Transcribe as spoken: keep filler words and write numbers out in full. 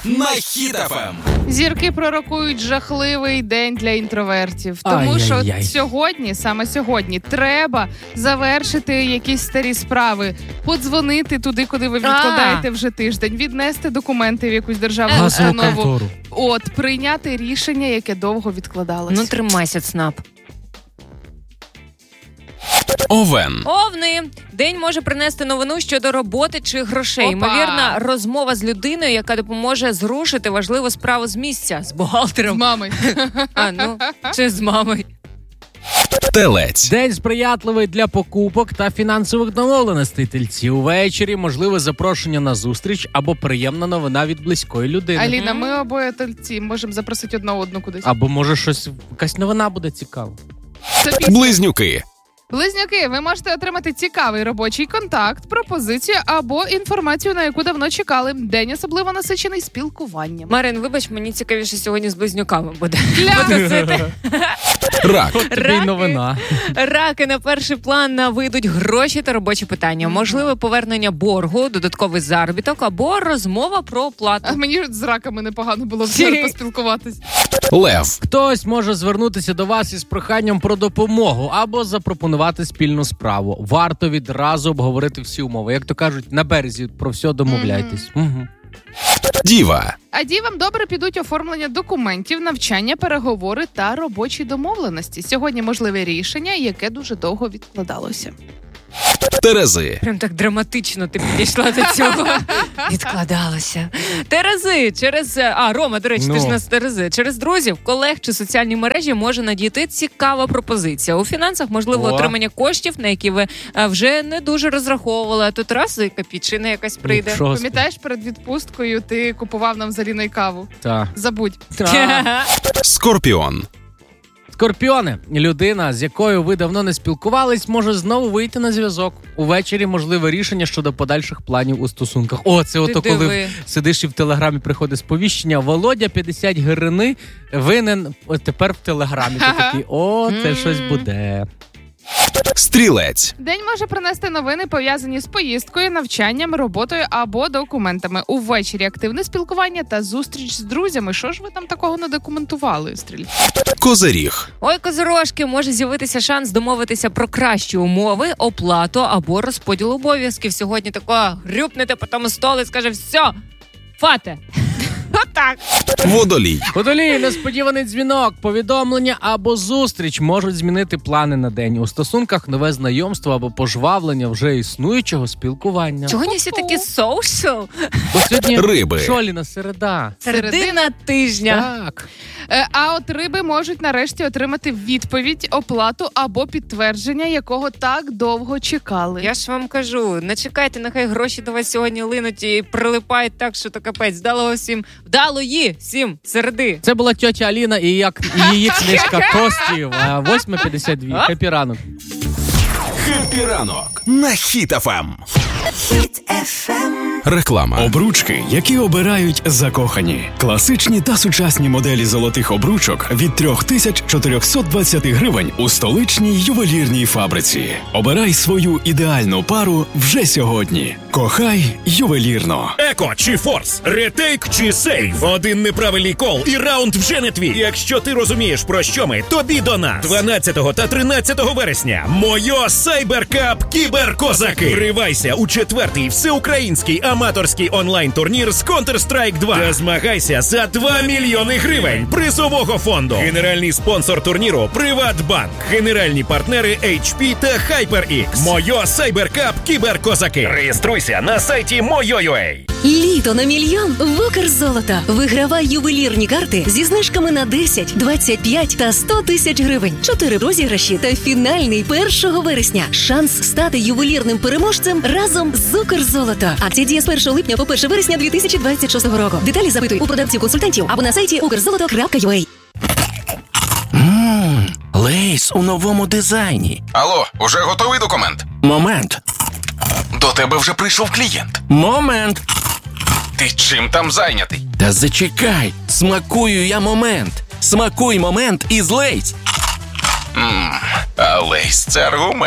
на Хіт еф ем. Зірки пророкують жахливий день для інтровертів. Тому Ай-яй-яй. що сьогодні, саме сьогодні, треба завершити якісь старі справи, подзвонити туди, куди ви відкладаєте вже тиждень, віднести документи в якусь державну Газову установу. контору. От, прийняти рішення, яке довго відкладалось. Ну, тримайся, ЦНАП. Овен. Овни. День може принести новину щодо роботи чи грошей. Опа. Ймовірна розмова з людиною, яка допоможе зрушити важливу справу з місця. З З бухгалтером. мамою. А, ну, чи з мамою. Телець. День сприятливий для покупок та фінансових домовленостей тельці. Увечері можливе запрошення на зустріч або приємна новина від близької людини. Аліна, ми обоє тельці, можемо запросити одна одну кудись. Або може щось, якась новина буде цікава. Це пісня. Близнюки. Близнюки, ви можете отримати цікавий робочий контакт, пропозицію або інформацію, на яку давно чекали. День особливо насичений спілкуванням. Марин, вибач, мені цікавіше сьогодні з близнюками буде. Гля. Потусити. Рак. От тобі й Раки. новина. Раки на перший план вийдуть гроші та робочі питання. Можливе повернення боргу, додатковий заробіток або розмова про оплату. А мені з раками непогано було вчора поспілкуватись. Лев. Хтось може звернутися до вас із проханням про допомогу або запропонувати спільну справу. Варто відразу обговорити всі умови. Як то кажуть, на березі про все домовляйтесь. Угу. Діва. А дівам добре підуть оформлення документів, навчання, переговори та робочі домовленості. Сьогодні можливе рішення, яке дуже довго відкладалося. Терези. Прям так драматично ти підійшла до цього. Відкладалося. Терези. Через... А, Рома, до речі, Ну. ти ж у нас Терези. Через друзів, колег чи соціальні мережі може надійти цікава пропозиція. У фінансах можливо О. отримання коштів, на які ви а, вже не дуже розраховували. А тут раз і копійчина якась прийде. Що, Господи. Пам'ятаєш, перед відпусткою ти купував нам з Аліною каву? Та. Забудь. Та. Скорпіон. Скорпіони. Людина, з якою ви давно не спілкувались, може знову вийти на зв'язок. Увечері можливе рішення щодо подальших планів у стосунках. О, це ото Ти коли диви. сидиш і в Телеграмі приходить сповіщення. Володя, п'ятдесят гривень винен от тепер в Телеграмі. Ти такий, о, це щось буде. Стрілець. День може принести новини, пов'язані з поїздкою, навчанням, роботою або документами. Увечері активне спілкування та зустріч з друзями. Що ж ви там такого не документували, стрільці? Козиріг. Ой, козирожки, може з'явитися шанс домовитися про кращі умови, оплату або розподіл обов'язків. Сьогодні такого грюпнете по тому столу і скаже: все, фате. Отак. Водолій. Водолій, несподіваний дзвінок, повідомлення або зустріч можуть змінити плани на день. У стосунках нове знайомство або пожвавлення вже існуючого спілкування. Чого вони всі такі соушал? Бо сьогодні Риби. Шоліна середа. Середина тижня. Так. Е, А от риби можуть нарешті отримати відповідь, оплату або підтвердження, якого так довго чекали. Я ж вам кажу, не чекайте, нехай гроші до вас сьогодні линуть і прилипають так, що то капець. Вдалого всім, вдалої всім середи. Це була тьотя Аліна і як і її книжка Костів. восьма п'ятдесят два. Хеппі ранок. Хеппі ранок на Хіт еф ем. Реклама. Обручки, які обирають закохані. Класичні та сучасні моделі золотих обручок від три тисячі чотириста двадцять гривень у столичній ювелірній фабриці. Обирай свою ідеальну пару вже сьогодні. Кохай ювелірно. Еко чи Форс, ретейк чи сейв. Один неправильний кол і раунд вже не твій. Якщо ти розумієш, про що ми, тобі до нас. дванадцятого та тринадцятого вересня. Мойо Сайберкап Кіберкозаки. Вривайся у четвертий всеукраїнський аматорський онлайн-турнір з Counter-Strike два. Та змагайся за два мільйони гривень призового фонду. Генеральний спонсор турніру «Приватбанк». Генеральні партнери ейч пі та HyperX. Мойо Сайберкап Кіберкозаки. Реєструйся на сайті Moyo.ua. Літо на мільйон в Укрзолото. Вигравай ювелірні карти зі знижками на десять, двадцять п'ять та сто тисяч гривень. Чотири розіграші та фінальний першого вересня. Шанс стати ювелірним переможцем разом з Укрзолото. Акція діє з першого липня по перше вересня дві тисячі двадцять шостого року. Деталі запитуй у продавців-консультантів або на сайті укрзолото крапка ю а. Ммм, Лейс у новому дизайні. Алло, уже готовий документ? Момент. До тебе вже прийшов клієнт. Момент. Ти чим там зайнятий? Та зачекай, смакую я момент. Смакуй момент із Лейс. Ммм, а Лейс – це аргумент.